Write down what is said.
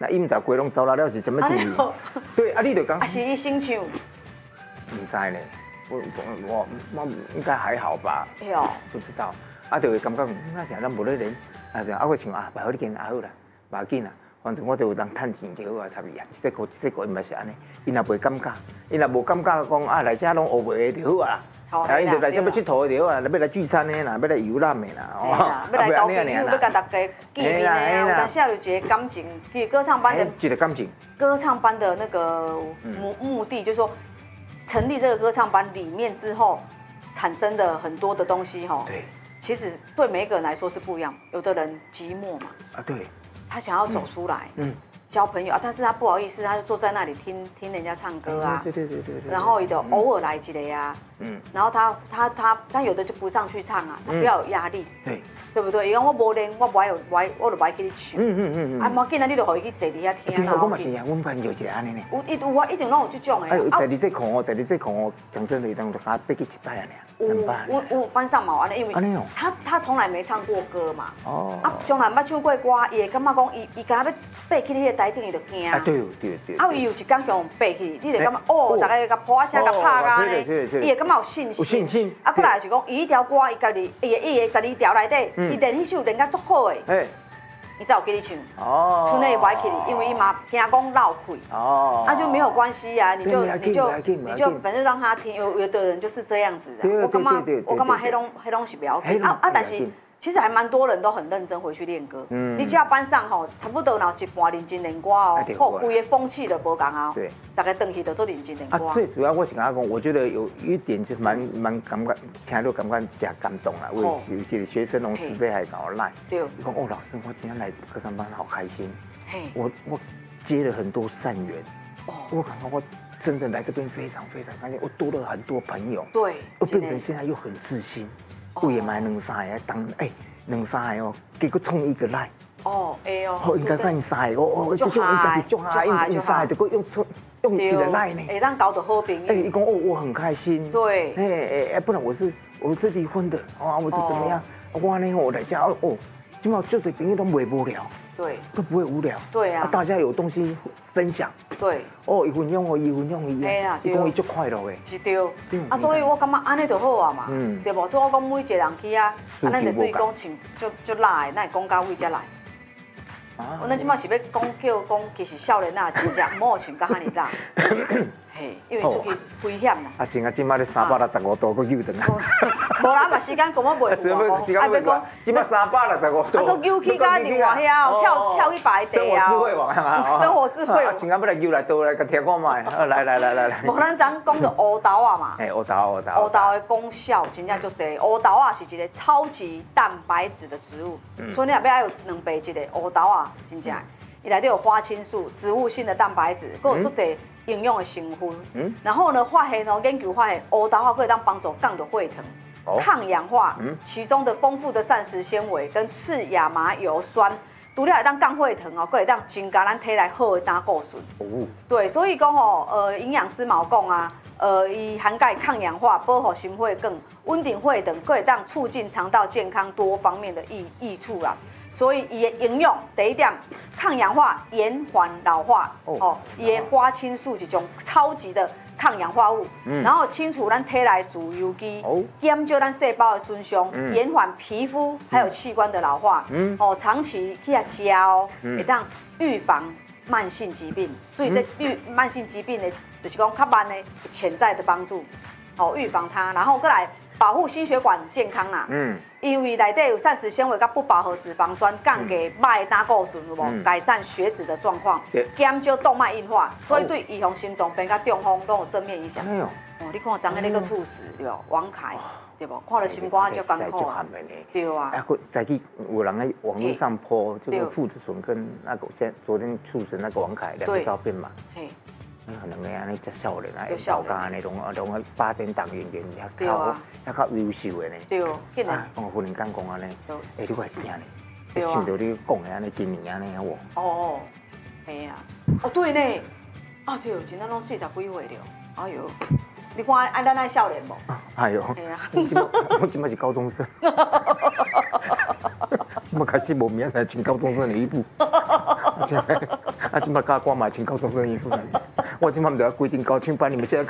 那伊唔知规拢走了是什么情形？对，啊，你就讲。 啊，是伊先唱。 唔知呢，我应该还好吧？ 对哦。 不知道，啊，就会感觉那像咱无咧练，啊像啊我想啊，摆好你见啊好啦，无要紧啦，反正我都有当趁钱就好啊，差别啊，这个唔係是安尼，伊若袂感觉，伊若无感觉讲啊来遮拢学袂就好啊。啊，伊就来这要佚佗的啊，要来聚餐的啦，要来游览的啦， 哦，要来交朋友，要甲大家见面的啊。有当时有一个感情，其实歌唱班的一个感情， 歌唱班的那个目的就是说，成立这个歌唱班里面之后产生的很多的东西哈。 对。 其实对每一个人来说是不一样，有的人寂寞嘛， 啊对， 他想要走出来，交朋友啊，但是他不好意思，他就坐在那里听人家唱歌啊， 对， 然后就偶尔来一个呀，然后他有的就不上去唱啊，他不要有压力，对不对？因为我无练，我就不爱去唱，啊，无紧啊，你就可以去坐伫遐听啊。我嘛是啊，阮班就一个安尼呢。 有啊，一定拢有这种的。 哎，在你这课哦，在你这课哦，讲真的，当就加爬去一摆啊尔。 我班上嘛安尼，因为他从来没唱过歌嘛，啊，从来捌唱过歌，伊会感觉讲伊敢若要爬去你个台顶，伊就惊。 啊，对。 啊，伊有一天向爬去，你就感觉哦，大家甲破声甲拍啊呢，伊会感觉有信心。 有信心。 啊，过来是讲伊一条歌，伊家己伊个12条内底，伊练迄首练甲足好诶。伊才有给你唱。哦。村内歪去，因为伊嘛听讲闹气。哦。那就没有关系呀，你就反正让他听，有的人就是这样子的。我感觉黑东是不要紧啊，但是。其实还蛮多人都很认真回去练歌。你只要班上吼，差不多有一半认真练歌哦，或规个风气都无共哦。对。大概回去就做认真练歌。 最主要我是跟他讲，我觉得有一点就是蛮感觉，听到感觉真感动啦。有些学生同师辈还跟我赖，伊讲哦，老师，我今天来歌唱班好开心。我接了很多善缘。我感觉我真的来这边非常非常开心，我多了很多朋友。对。我变成现在又很自信。为也买两三个当两三个哦，结果冲一个来哦，应该讲三个哦，这种人家是种嗨，用三个就用一个来呢， 让搞得好朋友。 伊讲哦，我很开心。对，不然我是离婚的，我是怎么样？我呢，我来家哦，今晚就是朋友都不会无聊，对，都不会无聊。对啊，大家有东西分享。对，哦，伊分享我，伊分享伊，伊讲伊足快乐的。是对，啊，所以我感觉安尼就好啊嘛，对无？所以我讲每一个人去啊，啊，咱就对讲请就来，咱讲到位才来。咱即摆是要讲，其实少年啊，真正唔好穿到遐尼大，嘿，因为出去危险啦。啊，像即摆咧365度个游转啊。无啦嘛，时间讲我袂赴啊，啊，要讲即摆365度。啊，个游去到另外遐，跳去白地啊。生活智慧王啊！生活智慧王。今仔要来游来倒来，甲听看卖。来。无咱昨讲到乌豆啊嘛。嘿，乌豆的功效真正足济。乌豆啊是一个超级蛋白质的食物，所以你若要有2杯一个乌豆啊。真正，伊内底有花青素、植物性的蛋白质，佮有足侪营养的成分。然后呢，发现研究发现，乌豆啊可以当帮助降的血糖、抗氧化，其中的丰富的膳食纤维跟次亚麻油酸，除了会当降血糖哦，佮会当增加咱体内好的胆固醇。对，所以讲营养师嘛讲啊，伊涵盖抗氧化、保护心血管、稳定血糖，佮会当促进肠道健康多方面的益处啦。所以伊的应用第一点，抗氧化、延缓老化。伊的花青素是一种超级的抗氧化物，然后清除咱体内自由基，减少咱细胞的损伤，延缓皮肤还有器官的老化。长期去遐食哦，会当预防慢性疾病。对这慢性疾病的，就是讲较慢的潜在的帮助，预防它，然后过来保护心血管健康啦。因为内底有膳食纤维甲不饱和脂肪酸，降低歹胆固醇，有无？改善血脂的状况，减少动脉硬化，所以对预防心脏病甲中风都有正面影响。你看昨个那个猝死对吧？王凯对不？看了心肝就艰苦。对啊。再去有人在网络上po这个傅志纯跟那个昨天猝死那个王凯2个照片嘛。两个安尼只少年啊，老家安尼拢8点档演员，遐较优秀的呢。对，竟然。我忽然间讲安尼，你我会惊呢。你想到你讲的安尼，今年安尼啊我。嘿啊，对呢。啊对，今仔拢40几岁了。哎呦，你看咱少年无？哎呦，我今摆是高中生。今摆开始无明仔才穿高中生的衣服。 啊，今麦加我买穿高中生衣服，我今麦唔得规定高清班，你们现在